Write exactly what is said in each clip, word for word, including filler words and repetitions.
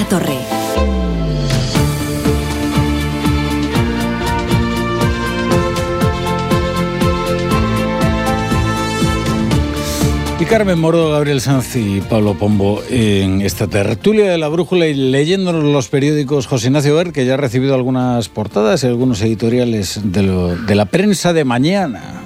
La Torre. Y Carmen Moro, Gabriel Sanz y Pablo Pombo en esta tertulia de La Brújula, y leyéndonos los periódicos, José Ignacio Ver, que ya ha recibido algunas portadas y algunos editoriales de, lo, de la prensa de mañana.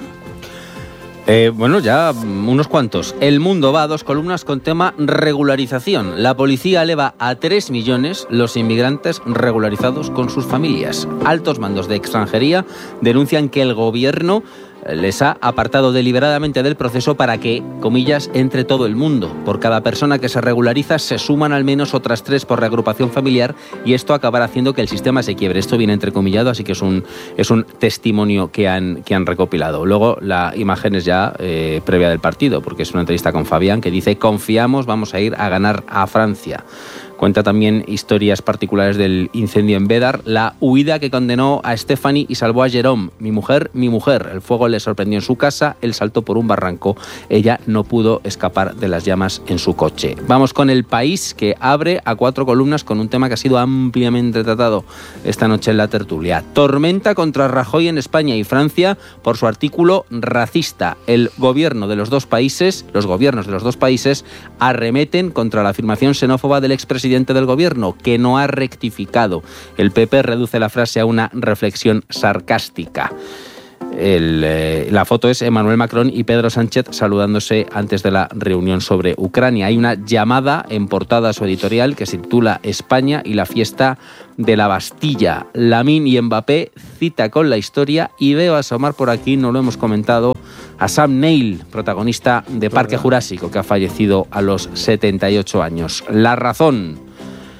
Eh, bueno, ya unos cuantos. El Mundo va a dos columnas con tema regularización. La policía eleva a tres millones los inmigrantes regularizados con sus familias. Altos mandos de extranjería denuncian que el gobierno les ha apartado deliberadamente del proceso para que, comillas, entre todo el mundo. Por cada persona que se regulariza se suman al menos otras tres por reagrupación familiar, y esto acabará haciendo que el sistema se quiebre. Esto viene entrecomillado, así que es un, es un testimonio que han, que han recopilado. Luego la imagen es ya eh, previa del partido, porque es una entrevista con Fabián que dice: confiamos, vamos a ir a ganar a Francia. Cuenta también historias particulares del incendio en Bédar, la huida que condenó a Stephanie y salvó a Jerome. Mi mujer, mi mujer. El fuego le sorprendió en su casa, él saltó por un barranco. Ella no pudo escapar de las llamas en su coche. Vamos con El País, que abre a cuatro columnas con un tema que ha sido ampliamente tratado esta noche en la tertulia. Tormenta contra Rajoy en España y Francia por su artículo racista. El gobierno de los dos países, los gobiernos de los dos países arremeten contra la afirmación xenófoba del expresidente del gobierno, que no ha rectificado. El P P reduce la frase a una reflexión sarcástica. El, eh, la foto es Emmanuel Macron y Pedro Sánchez saludándose antes de la reunión sobre Ucrania. Hay una llamada en portada a su editorial que se titula España y la fiesta de la Bastilla. Lamine y Mbappé, cita con la historia, y veo asomar por aquí, no lo hemos comentado, a Sam Neill, protagonista de Parque Jurásico, que ha fallecido a los setenta y ocho años. La Razón.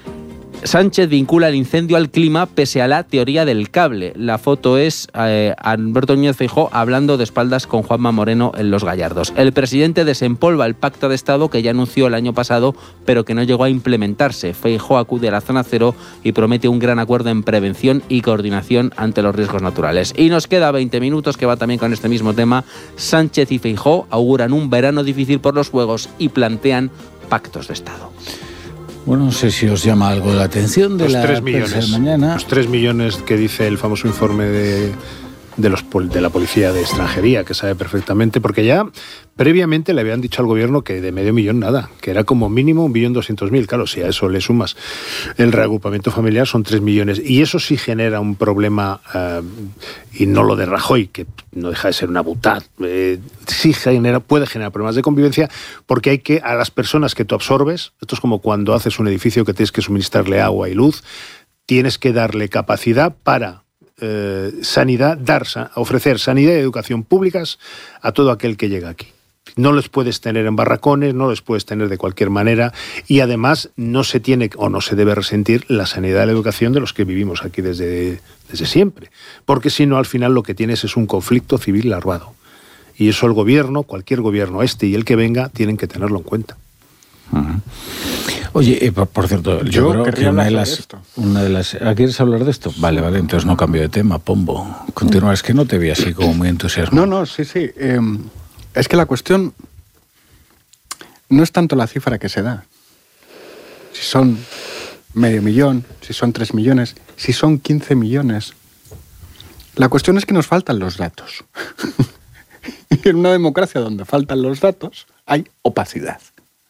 Sánchez vincula el incendio al clima pese a la teoría del cable. La foto es eh, Alberto Núñez Feijóo hablando de espaldas con Juanma Moreno en Los Gallardos. El presidente desempolva el pacto de Estado que ya anunció el año pasado, pero que no llegó a implementarse. Feijóo acude a la zona cero y promete un gran acuerdo en prevención y coordinación ante los riesgos naturales. Y nos queda veinte minutos, que va también con este mismo tema. Sánchez y Feijóo auguran un verano difícil por los fuegos y plantean pactos de Estado. Bueno, no sé si os llama algo la atención de los la tres prensa millones, de mañana. Los tres millones que dice el famoso informe de, de, los, de la policía de extranjería, que sabe perfectamente, porque ya previamente le habían dicho al gobierno que de medio millón nada, que era como mínimo un millón doscientos mil. Claro, si a eso le sumas el reagrupamiento familiar son tres millones. Y eso sí genera un problema, uh, y no lo de Rajoy, que no deja de ser una butad. Eh, sí genera, puede generar problemas de convivencia, porque hay que, a las personas que tú absorbes, esto es como cuando haces un edificio que tienes que suministrarle agua y luz, tienes que darle capacidad para eh, sanidad, dar, ofrecer sanidad y educación públicas a todo aquel que llega aquí. No les puedes tener en barracones, no les puedes tener de cualquier manera, y además no se tiene o no se debe resentir la sanidad y la educación de los que vivimos aquí desde, desde siempre, porque si no, al final lo que tienes es un conflicto civil larvado, y eso el gobierno, cualquier gobierno, este y el que venga, tienen que tenerlo en cuenta. Uh-huh. Oye, eh, por, por cierto, yo, yo creo que una de las, una de las... ¿Quieres hablar de esto? Vale, vale, entonces no cambio de tema, Pombo. Continúa, es que no te vi así como muy entusiasmado. No, no, sí, sí. Eh, es que la cuestión no es tanto la cifra que se da. Si son medio millón, si son tres millones, si son quince millones. La cuestión es que nos faltan los datos. Y en una democracia donde faltan los datos, hay opacidad.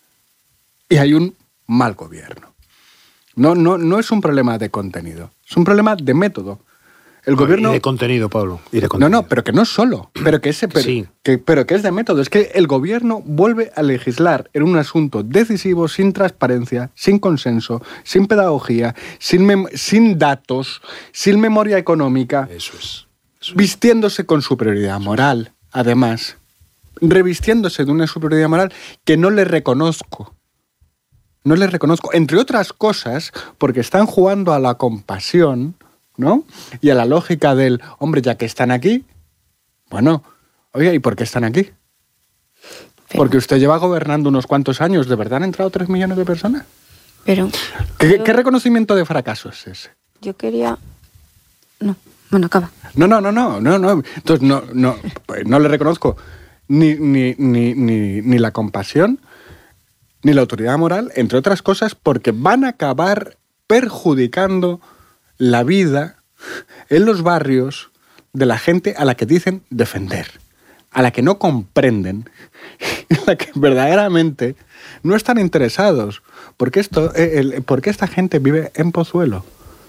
Y hay un mal gobierno. No, no, no es un problema de contenido, es un problema de método. El no, gobierno... Y de contenido, Pablo. Y de contenido. No, no, pero que no solo, pero que, ese, pero, sí. que, pero que es de método. Es que el gobierno vuelve a legislar en un asunto decisivo, sin transparencia, sin consenso, sin pedagogía, sin, mem- sin datos, sin memoria económica. Eso es. Eso es. Vistiéndose con superioridad moral, además. Revistiéndose de una superioridad moral que no le reconozco. No le reconozco, entre otras cosas, porque están jugando a la compasión, ¿no? Y a la lógica del, hombre, ya que están aquí, bueno, oye, ¿y por qué están aquí? Pero, porque usted lleva gobernando unos cuantos años, ¿de verdad han entrado tres millones de personas? Pero... ¿Qué, yo, ¿qué reconocimiento de fracaso es ese? Yo quería... No, bueno, acaba. No, no, no, no, no, no. Entonces, no, no, no le reconozco ni, ni, ni, ni, ni la compasión, ni la autoridad moral, entre otras cosas, porque van a acabar perjudicando la vida en los barrios de la gente a la que dicen defender, a la que no comprenden, a la que verdaderamente no están interesados. Porque, esto, el, porque esta gente vive en Pozuelo,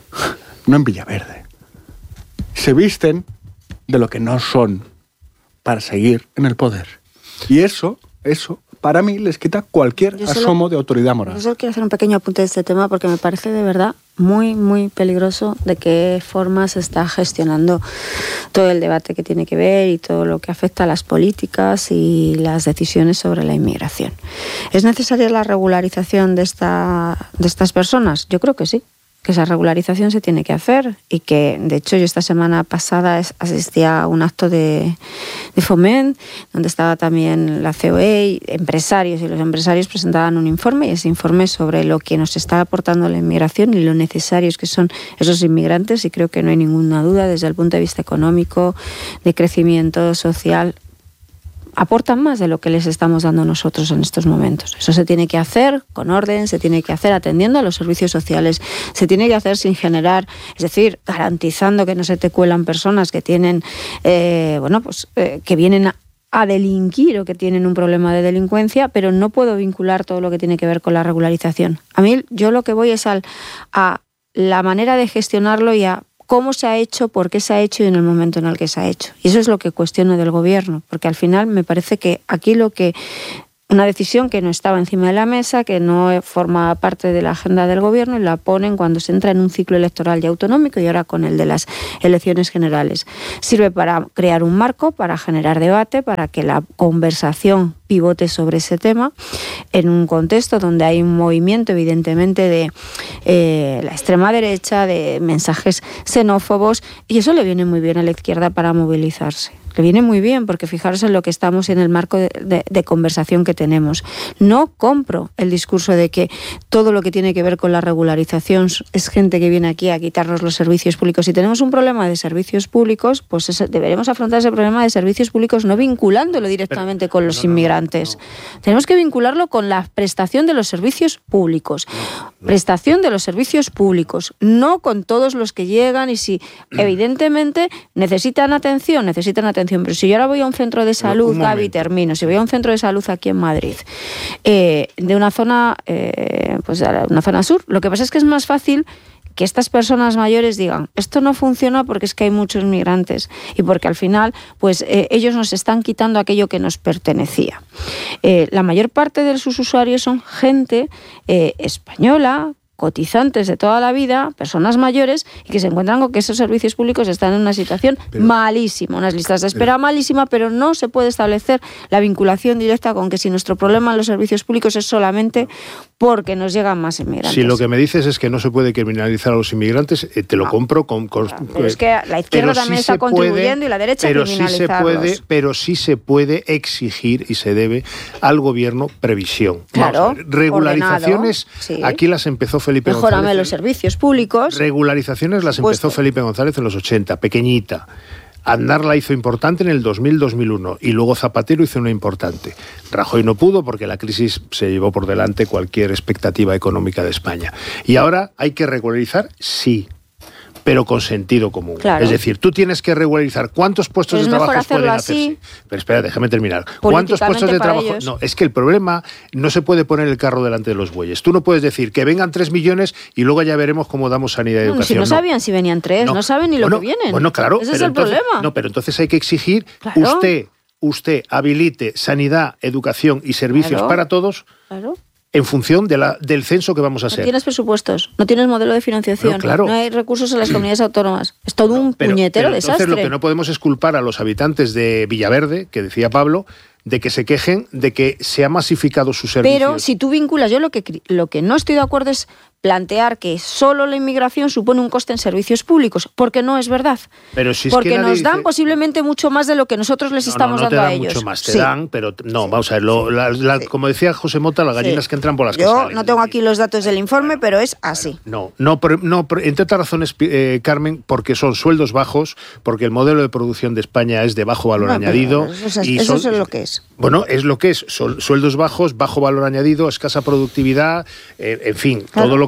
no en Villaverde. Se visten de lo que no son para seguir en el poder. Y eso, eso, para mí, les quita cualquier solo, asomo de autoridad moral. Yo solo quiero hacer un pequeño apunte de este tema porque me parece de verdad muy, muy peligroso de qué forma se está gestionando todo el debate que tiene que ver y todo lo que afecta a las políticas y las decisiones sobre la inmigración. ¿Es necesaria la regularización de, esta, de estas personas? Yo creo que sí, que esa regularización se tiene que hacer y que, de hecho, yo esta semana pasada asistía a un acto de, de Foment, donde estaba también la C O E, empresarios, y los empresarios presentaban un informe, y ese informe sobre lo que nos está aportando la inmigración y lo necesarios que son esos inmigrantes, y creo que no hay ninguna duda desde el punto de vista económico, de crecimiento social, aportan más de lo que les estamos dando nosotros en estos momentos. Eso se tiene que hacer con orden, se tiene que hacer atendiendo a los servicios sociales, se tiene que hacer sin generar, es decir, garantizando que no se te cuelan personas que tienen, eh, bueno, pues eh, que vienen a, a delinquir o que tienen un problema de delincuencia, pero no puedo vincular todo lo que tiene que ver con la regularización. A mí, yo lo que voy es al, a la manera de gestionarlo y a cómo se ha hecho, por qué se ha hecho y en el momento en el que se ha hecho. Y eso es lo que cuestiono del gobierno, porque al final me parece que aquí lo que... Una decisión que no estaba encima de la mesa, que no forma parte de la agenda del gobierno y la ponen cuando se entra en un ciclo electoral y autonómico y ahora con el de las elecciones generales. Sirve para crear un marco, para generar debate, para que la conversación pivote sobre ese tema en un contexto donde hay un movimiento evidentemente de eh, la extrema derecha, de mensajes xenófobos, y eso le viene muy bien a la izquierda para movilizarse. Le viene muy bien porque fijaros en lo que estamos y en el marco de, de, de conversación que tenemos. No compro el discurso de que todo lo que tiene que ver con la regularización es gente que viene aquí a quitarnos los servicios públicos. Si tenemos un problema de servicios públicos, pues ese, deberemos afrontar ese problema de servicios públicos no vinculándolo directamente Pero, con los no, no, inmigrantes. No, no. Tenemos que vincularlo con la prestación de los servicios públicos. No, no. Prestación de los servicios públicos, no con todos los que llegan y si evidentemente necesitan atención, necesitan atención. Pero si yo ahora voy a un centro de salud, Gaby, termino, si voy a un centro de salud aquí en Madrid, eh, de una zona, eh, pues de una zona sur, lo que pasa es que es más fácil que estas personas mayores digan, esto no funciona porque es que hay muchos migrantes y porque al final pues eh, ellos nos están quitando aquello que nos pertenecía. Eh, la mayor parte de sus usuarios son gente eh, española, cotizantes de toda la vida, personas mayores, y que se encuentran con que esos servicios públicos están en una situación pero, malísima, unas listas de espera pero, malísima, pero no se puede establecer la vinculación directa con que si nuestro problema en los servicios públicos es solamente porque nos llegan más inmigrantes. Si lo que me dices es que no se puede criminalizar a los inmigrantes, eh, te lo no. compro con... con claro, pero es que la izquierda también sí está contribuyendo puede, y la derecha pero criminalizarlos. Sí se puede, pero sí se puede exigir y se debe al gobierno previsión. Claro, regularizaciones, ordenado, sí. Aquí las empezó Felipe Mejórame González. los servicios públicos. Regularizaciones las Puesto. empezó Felipe González en los ochenta, pequeñita. Aznar la hizo importante en el dos mil dos mil uno y luego Zapatero hizo una importante. Rajoy no pudo porque la crisis se llevó por delante cualquier expectativa económica de España. Y ahora hay que regularizar, sí, pero con sentido común. Claro. Es decir, tú tienes que regularizar cuántos puestos es de trabajo pueden así, hacerse. Pero espera, déjame terminar. ¿Cuántos puestos de trabajo? Ellos. No, es que el problema no se puede poner el carro delante de los bueyes. Tú no puedes decir que vengan tres millones y luego ya veremos cómo damos sanidad y no, educación. Si no, no sabían si venían tres, no, no saben ni bueno, lo que vienen. Bueno, claro. Ese pero es el entonces, problema. No, pero entonces hay que exigir claro. usted, usted habilite sanidad, educación y servicios claro. para todos. Claro. En función de la, del censo que vamos a hacer. No tienes presupuestos, no tienes modelo de financiación, no, claro. no hay recursos en las comunidades autónomas. Es todo un pero, puñetero pero desastre. Entonces lo que no podemos es culpar a los habitantes de Villaverde, que decía Pablo, de que se quejen de que se ha masificado su servicio. Pero si tú vinculas, yo lo que, lo que no estoy de acuerdo es plantear que solo la inmigración supone un coste en servicios públicos, porque no es verdad. Pero si es porque que nos dice... dan posiblemente mucho más de lo que nosotros les no, estamos no, no dando te dan a ellos. Mucho más, te sí. dan, pero no, sí. vamos a ver, lo, la, la, sí. como decía José Mota, las gallinas sí. que entran por las que Yo salen. no tengo aquí los datos del informe, pero es así. No, no, no entre otras razones, eh, Carmen, porque son sueldos bajos, porque el modelo de producción de España es de bajo valor no, añadido. Eso, es, y eso son, es lo que es. Bueno, es lo que es, son sueldos bajos, bajo valor añadido, escasa productividad, eh, en fin, claro. todo lo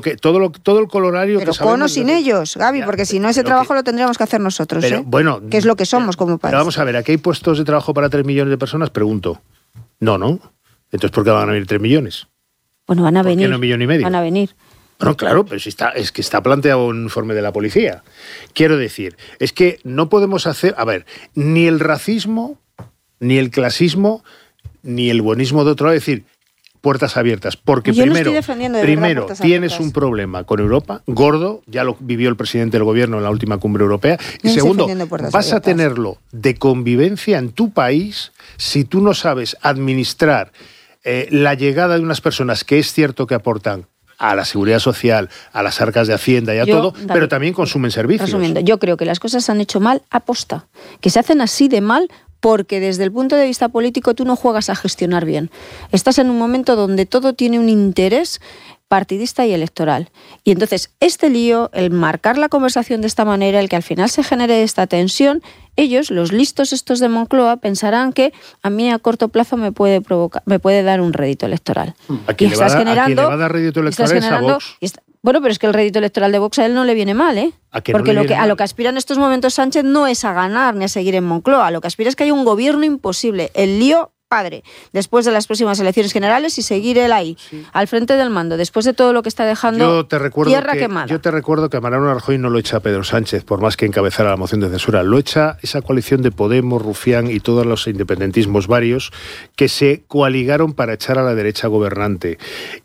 que todo lo todo el colorario pero que sabemos... con o sin de... ellos, Gaby, ya, porque si no ese trabajo que... lo tendríamos que hacer nosotros, pero, ¿eh? Bueno, que es lo que somos como país. Pero vamos a ver, ¿aquí hay puestos de trabajo para tres millones de personas? Pregunto. No, ¿no? Entonces, ¿por qué van a venir tres millones? Bueno, van a ¿Por venir. qué no un millón y medio? Van a venir. Bueno, claro, pero si está, es que está planteado un informe de la policía. Quiero decir, es que no podemos hacer... A ver, ni el racismo, ni el clasismo, ni el buenismo de otro lado. Es decir, puertas abiertas. Porque Yo primero, no estoy defendiendo de primero verdad tienes abiertas. un problema con Europa, gordo, ya lo vivió el presidente del gobierno en la última cumbre europea. No y segundo, vas abiertas. a tenerlo de convivencia en tu país si tú no sabes administrar eh, la llegada de unas personas que es cierto que aportan a la seguridad social, a las arcas de Hacienda y a yo, todo, David, pero también consumen servicios. Resumiendo, yo creo que las cosas se han hecho mal aposta, que se hacen así de mal porque desde el punto de vista político tú no juegas a gestionar bien. Estás en un momento donde todo tiene un interés partidista y electoral. Y entonces este lío, el marcar la conversación de esta manera, el que al final se genere esta tensión, ellos, los listos estos de Moncloa, pensarán que a mí a corto plazo me puede provocar, me puede dar un rédito electoral. ¿A quién, y le, va estás a, generando, a quién le va a dar rédito electoral es a Vox? Y está, bueno, pero es que el rédito electoral de Vox a él no le viene mal, ¿eh? ¿A que Porque no le lo que, viene a lo mal? que aspira en estos momentos Sánchez no es a ganar ni a seguir en Moncloa. Lo que aspira es que haya un gobierno imposible. El lío padre, después de las próximas elecciones generales y seguir él ahí, sí. al frente del mando, después de todo lo que está dejando yo te recuerdo tierra que, quemada. Yo te recuerdo que a Mariano Rajoy no lo echa Pedro Sánchez, por más que encabezara la moción de censura, lo echa esa coalición de Podemos, Rufián y todos los independentismos varios que se coaligaron para echar a la derecha gobernante.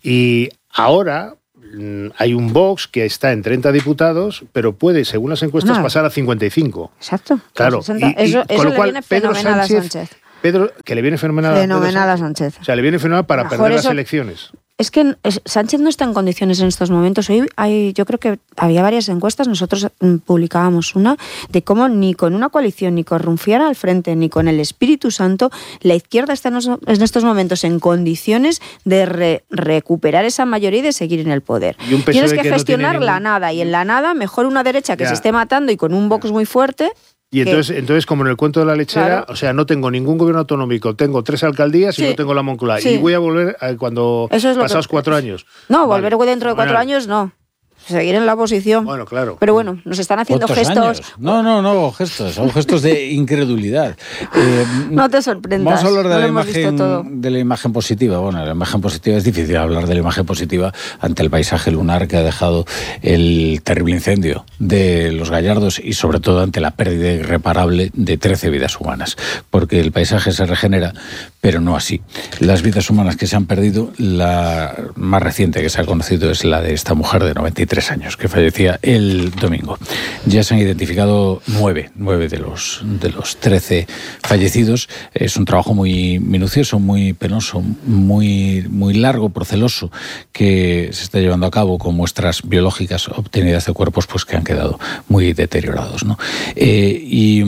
Y ahora hay un Vox que está en treinta diputados, pero puede, según las encuestas, no. pasar a cincuenta y cinco. Exacto. Claro. sesenta. Y, y, eso con eso lo le cual, viene Pedro fenomenal Sánchez, a Sánchez. Pedro, que le viene fenomenal, fenomenal a Sánchez. O sea, le viene fenomenal para Mejor perder eso, las elecciones. Es que Sánchez no está en condiciones en estos momentos. Hoy hay, yo creo que había varias encuestas, nosotros publicábamos una, de cómo ni con una coalición, ni con Rufián al frente, ni con el Espíritu Santo, la izquierda está en estos momentos en condiciones de re, recuperar esa mayoría y de seguir en el poder. Y un Tienes que, que gestionar no ningún... la nada, y en la nada mejor una derecha que ya. se esté matando y con un Vox muy fuerte. Y entonces, entonces, como en el cuento de la lechera, claro. o sea, no tengo ningún gobierno autonómico, tengo tres alcaldías sí. y no tengo la Moncloa. Sí. Y voy a volver a cuando es pasados que... cuatro años. No, volver vale. dentro de cuatro bueno. años no. Seguir en la oposición. Bueno, claro. Pero bueno, nos están haciendo gestos. Años? No, no, no, gestos. Son gestos de incredulidad. Eh, no te sorprendas. Vamos a hablar de, no la imagen, de la imagen positiva. Bueno, la imagen positiva es difícil hablar de la imagen positiva ante el paisaje lunar que ha dejado el terrible incendio de los Gallardos y sobre todo ante la pérdida irreparable de trece vidas humanas. Porque el paisaje se regenera, pero no así. Las vidas humanas que se han perdido, la más reciente que se ha conocido es la de esta mujer de noventa y tres años, que fallecía el domingo. Ya se han identificado nueve, nueve de los, de los trece fallecidos. Es un trabajo muy minucioso, muy penoso, muy, muy largo, proceloso, que se está llevando a cabo con muestras biológicas obtenidas de cuerpos pues, que han quedado muy deteriorados, ¿no? Eh, y,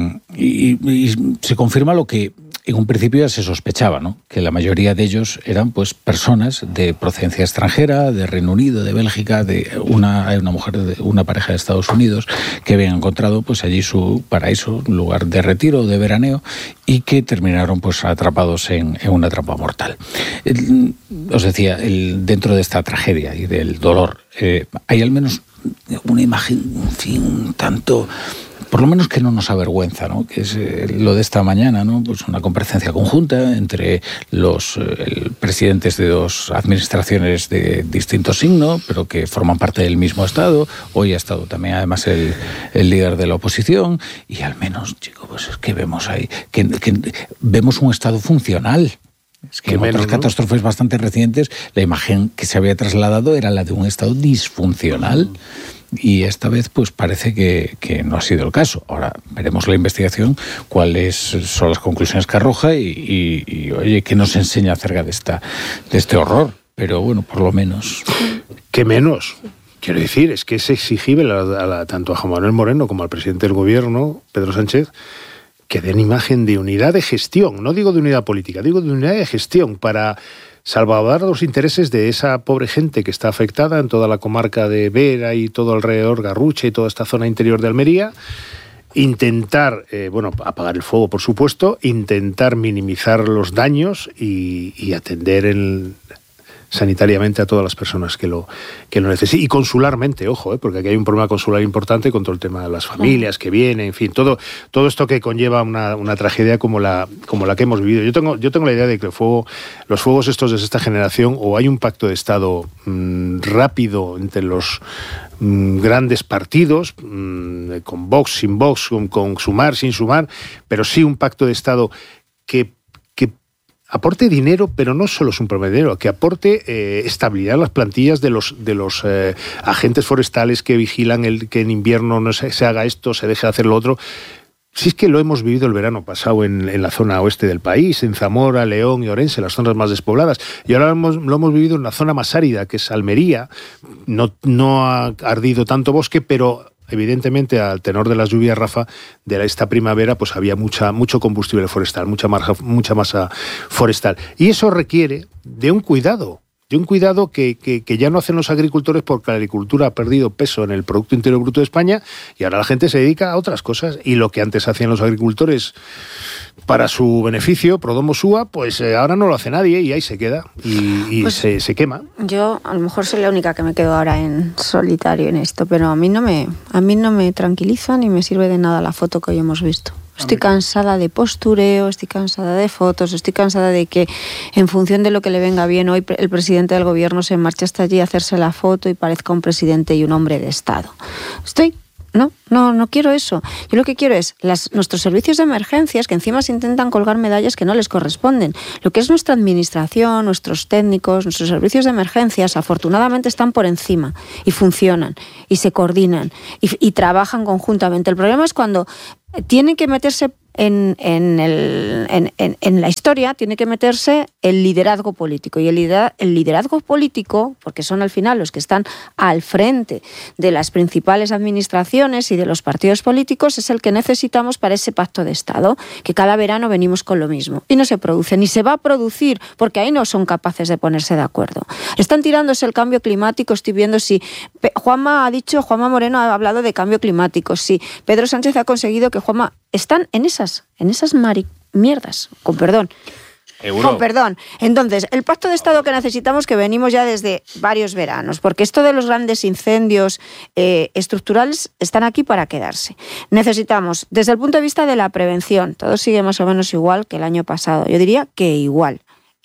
y, y se confirma lo que en un principio ya se sospechaba, ¿no? Que la mayoría de ellos eran pues personas de procedencia extranjera, de Reino Unido, de Bélgica, de una, una mujer, de una pareja de Estados Unidos que habían encontrado pues allí su paraíso, un lugar de retiro, de veraneo, y que terminaron pues atrapados en, en una trampa mortal. El, os decía, el, dentro de esta tragedia y del dolor, eh, hay al menos una imagen, en fin, un tanto... por lo menos que no nos avergüenza, ¿no? Que es eh, lo de esta mañana, ¿no? Pues una comparecencia conjunta entre los eh, presidentes de dos administraciones de distinto signo, pero que forman parte del mismo Estado. Hoy ha estado también, además, el, el líder de la oposición. Y al menos, chicos, pues es que vemos ahí, que, que vemos un Estado funcional. Es que, que en menos, otras ¿no? catástrofes bastante recientes, la imagen que se había trasladado era la de un Estado disfuncional. Mm. Y esta vez pues parece que, que no ha sido el caso. Ahora veremos la investigación, cuáles son las conclusiones que arroja y, y, y oye, qué nos enseña acerca de, esta, de este horror. Pero bueno, por lo menos... ¿Qué menos? Quiero decir, es que es exigible a la, a la, tanto a Juan Manuel Moreno como al presidente del gobierno, Pedro Sánchez, que den imagen de unidad de gestión. No digo de unidad política, digo de unidad de gestión para... salvaguardar los intereses de esa pobre gente que está afectada en toda la comarca de Vera y todo alrededor, Garrucha y toda esta zona interior de Almería, intentar, eh, bueno, apagar el fuego, por supuesto, intentar minimizar los daños y, y atender el, sanitariamente a todas las personas que lo, que lo necesiten. Y consularmente, ojo, ¿eh? Porque aquí hay un problema consular importante con todo el tema de las familias que vienen, en fin, todo, todo esto que conlleva una, una tragedia como la, como la que hemos vivido. Yo tengo, yo tengo la idea de que el fuego, los fuegos estos de esta generación, o hay un pacto de Estado mmm, rápido entre los mmm, grandes partidos, mmm, con Vox, sin Vox, con, con Sumar, sin Sumar, pero sí un pacto de Estado que, que aporte dinero, pero no solo es un promedio, que aporte eh, estabilidad a las plantillas de los, de los eh, agentes forestales que vigilan el, que en invierno no se, se haga esto, se deje de hacer lo otro. Si es que lo hemos vivido el verano pasado en, en la zona oeste del país, en Zamora, León y Orense, las zonas más despobladas. Y ahora lo hemos, lo hemos vivido en la zona más árida, que es Almería. No, no ha ardido tanto bosque, pero evidentemente al tenor de las lluvias, Rafa, de esta primavera, pues había mucha, mucho combustible forestal, mucha, marja, mucha masa forestal. Y eso requiere de un cuidado. de un cuidado que, que, que ya no hacen los agricultores, porque la agricultura ha perdido peso en el Producto Interior Bruto de España y ahora la gente se dedica a otras cosas, y lo que antes hacían los agricultores para su beneficio, pro domo sua, pues eh, ahora no lo hace nadie y ahí se queda y, y pues se, se quema. Yo a lo mejor soy la única que me quedo ahora en solitario en esto, pero a mí no me, a mí no me tranquiliza ni me sirve de nada la foto que hoy hemos visto. Estoy cansada de postureo, estoy cansada de fotos, estoy cansada de que en función de lo que le venga bien, hoy el presidente del gobierno se marcha hasta allí a hacerse la foto y parezca un presidente y un hombre de Estado. Estoy... No, no, no quiero eso. Yo lo que quiero es las, nuestros servicios de emergencias, que encima se intentan colgar medallas que no les corresponden. Lo que es nuestra administración, nuestros técnicos, nuestros servicios de emergencias, afortunadamente están por encima y funcionan y se coordinan y, y trabajan conjuntamente. El problema es cuando tienen que meterse en, en, el, en, en, en la historia, tiene que meterse el liderazgo político. Y el, lider, el liderazgo político, porque son al final los que están al frente de las principales administraciones y de los partidos políticos, es el que necesitamos para ese pacto de Estado, que cada verano venimos con lo mismo. Y no se produce, ni se va a producir, porque ahí no son capaces de ponerse de acuerdo. Están tirándose el cambio climático, estoy viendo si... Juanma ha dicho, Juanma Moreno ha hablado de cambio climático, si Pedro Sánchez ha conseguido que Juanma... Están en esas, en esas mari mierdas, con perdón. Euro. Con perdón. Entonces, el pacto de Estado que necesitamos, que venimos ya desde varios veranos, porque esto de los grandes incendios eh, estructurales están aquí para quedarse. Necesitamos, desde el punto de vista de la prevención, todo sigue más o menos igual que el año pasado. Yo diría que igual.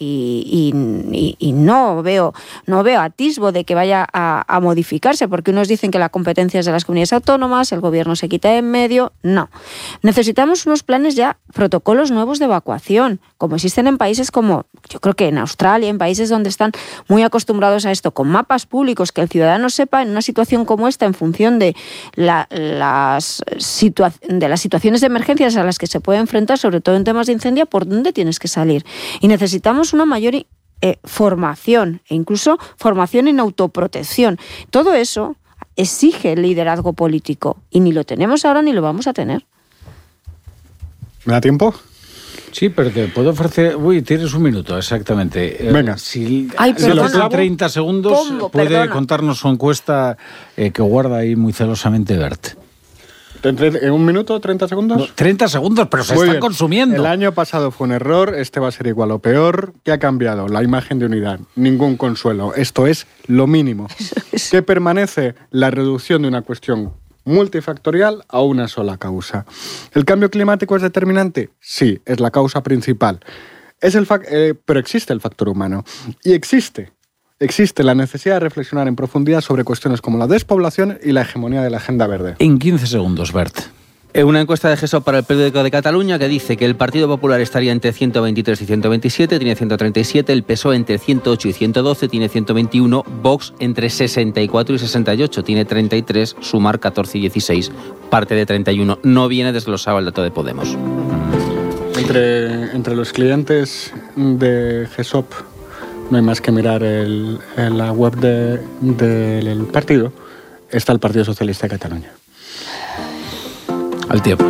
Y, y, y no veo no veo atisbo de que vaya a, a modificarse, porque unos dicen que la competencia es de las comunidades autónomas, el gobierno se quita de en medio. No. Necesitamos unos planes ya, protocolos nuevos de evacuación, como existen en países como, yo creo que en Australia, en países donde están muy acostumbrados a esto, con mapas públicos, que el ciudadano sepa en una situación como esta, en función de, la, las, situa- de las situaciones de emergencias a las que se puede enfrentar, sobre todo en temas de incendio, por dónde tienes que salir. Y necesitamos una mayor eh, formación e incluso formación en autoprotección. Todo eso exige liderazgo político y ni lo tenemos ahora ni lo vamos a tener. ¿Me da tiempo? Sí, pero te puedo ofrecer... Uy, tienes un minuto, exactamente. Venga. Eh, si Ay, si lo perdona. en treinta segundos, Pombo, puede perdona. contarnos su encuesta eh, que guarda ahí muy celosamente Bert. ¿En un minuto, treinta segundos? No, treinta segundos, pero se Muy están bien. consumiendo. El año pasado fue un error, este va a ser igual o peor. ¿Qué ha cambiado? La imagen de unidad. Ningún consuelo. Esto es lo mínimo. ¿Qué permanece? La reducción de una cuestión multifactorial a una sola causa. ¿El cambio climático es determinante? Sí, es la causa principal. Es el fac- eh, pero existe el factor humano. Y existe, existe la necesidad de reflexionar en profundidad sobre cuestiones como la despoblación y la hegemonía de la agenda verde. En quince segundos, Bert. Una encuesta de GESOP para el periódico de Cataluña que dice que el Partido Popular estaría entre ciento veintitrés y ciento veintisiete, tiene ciento treinta y siete, el P S O E entre ciento ocho y ciento doce, tiene ciento veintiuno, Vox entre sesenta y cuatro y sesenta y ocho, tiene treinta y tres, Sumar catorce y dieciséis, parte de treinta y uno. No viene desglosado el dato de Podemos. Entre, entre los clientes de GESOP no hay más que mirar el, en la web de, de, del partido, está el Partido Socialista de Cataluña. Al tiempo.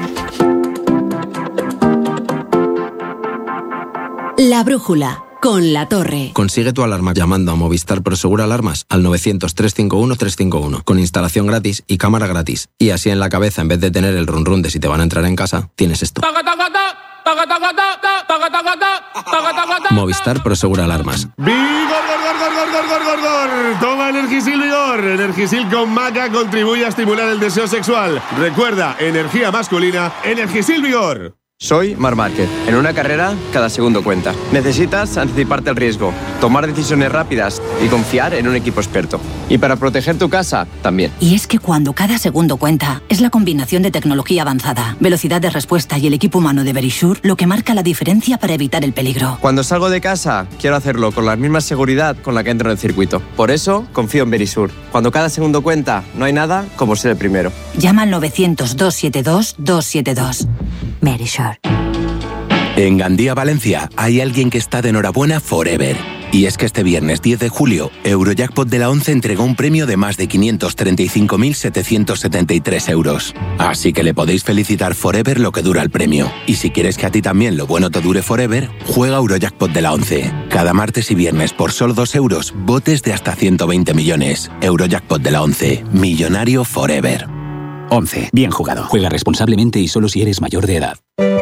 La brújula, con La Torre. Consigue tu alarma llamando a Movistar Prosegur Alarmas al novecientos, trescientos cincuenta y uno, trescientos cincuenta y uno, con instalación gratis y cámara gratis. Y así en la cabeza, en vez de tener el run run de si te van a entrar en casa, tienes esto. ¡Taca, taca, taca! Movistar Prosegura Alarmas. ¡Vigor, gor, gor, gor, gor, gor, gor, gor! Toma Energisil Vigor. Energisil con maca contribuye a estimular el deseo sexual. Recuerda, energía masculina, Energisil Vigor. Soy Marc Márquez. En una carrera, cada segundo cuenta. Necesitas anticiparte al riesgo, tomar decisiones rápidas y confiar en un equipo experto. Y para proteger tu casa, también. Y es que cuando cada segundo cuenta, es la combinación de tecnología avanzada, velocidad de respuesta y el equipo humano de Verisure lo que marca la diferencia para evitar el peligro. Cuando salgo de casa, quiero hacerlo con la misma seguridad con la que entro en el circuito. Por eso, confío en Verisure. Cuando cada segundo cuenta, no hay nada como ser el primero. Llama al novecientos, doscientos setenta y dos, doscientos setenta y dos. Verisure. En Gandía, Valencia, hay alguien que está de enhorabuena forever. Y es que este viernes diez de julio, Eurojackpot de la ONCE entregó un premio de más de quinientos treinta y cinco mil setecientos setenta y tres euros. Así que le podéis felicitar forever lo que dura el premio. Y si quieres que a ti también lo bueno te dure forever, juega Eurojackpot de la ONCE. Cada martes y viernes por solo dos euros, botes de hasta ciento veinte millones. Eurojackpot de la ONCE. Millonario forever. once. Bien jugado. Juega responsablemente y solo si eres mayor de edad.